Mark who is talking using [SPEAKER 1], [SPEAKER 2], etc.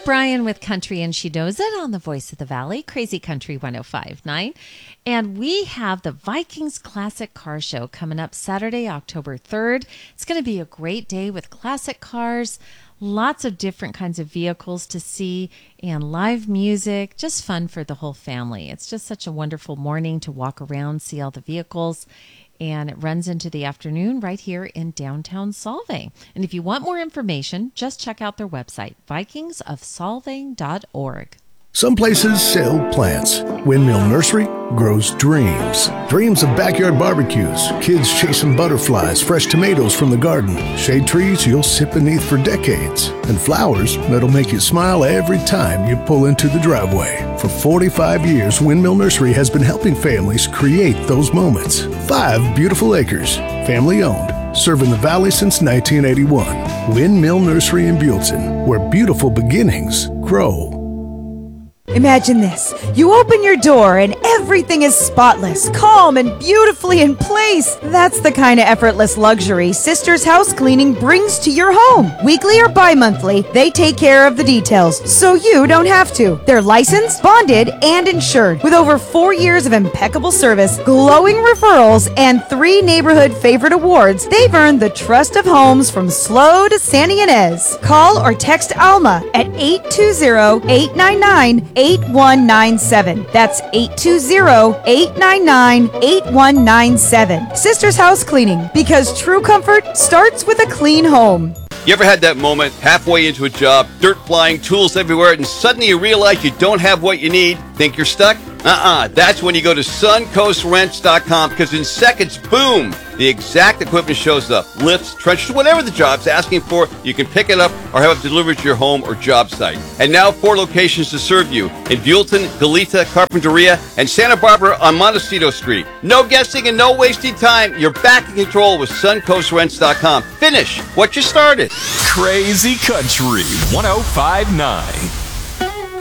[SPEAKER 1] Bryan with Country and She Knows It on the Voice of the Valley, Crazy Country 105.9. And we have the Vikings Classic Car Show coming up Saturday, October 3rd. It's going to be a great day with classic cars, lots of different kinds of vehicles to see, and live music, just fun for the whole family. It's just such a wonderful morning to walk around, see all the vehicles. And it runs into the afternoon right here in downtown Solvang. And if you want more information, just check out their website, vikingsofsolvang.org.
[SPEAKER 2] Some places sell plants. Windmill Nursery grows dreams. Dreams of backyard barbecues, kids chasing butterflies, fresh tomatoes from the garden, shade trees you'll sit beneath for decades, and flowers that'll make you smile every time you pull into the driveway. For 45 years, Windmill Nursery has been helping families create those moments. 5 beautiful acres, family-owned, serving the Valley since 1981. Windmill Nursery in Buellton, where beautiful beginnings grow.
[SPEAKER 3] Imagine this. You open your door and everything is spotless, calm, and beautifully in place. That's the kind of effortless luxury Sisters House Cleaning brings to your home. Weekly or bi-monthly, they take care of the details, so you don't have to. They're licensed, bonded, and insured. With over 4 years of impeccable service, glowing referrals, and 3 neighborhood favorite awards, they've earned the trust of homes from SLO to Santa Ynez. Call or text Alma at 820-899-8197. That's 820-899-8197. Sisters House Cleaning, because true comfort starts with a clean home.
[SPEAKER 4] You ever had that moment halfway into a job, dirt flying, tools everywhere, and suddenly you realize you don't have what you need? Think you're stuck? That's when you go to suncoastrents.com, because in seconds, boom, the exact equipment shows up. Lifts, trenchers, whatever the job's asking for, you can pick it up or have it delivered to your home or job site. And now 4 locations to serve you in Buellton, Goleta, Carpinteria, and Santa Barbara on Montecito Street. No guessing and no wasting time. You're back in control with suncoastrents.com. Finish what you started.
[SPEAKER 5] Crazy Country 105.9.